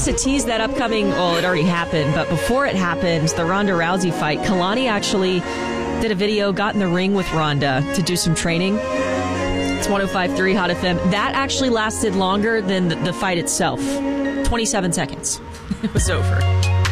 just to tease that upcoming, well, it already happened, but before it happened, the Ronda Rousey fight, Kalani actually did a video, got in the ring with Ronda to do some training. It's 105.3 Hot FM. That actually lasted longer than the fight itself. 27 seconds. It was over.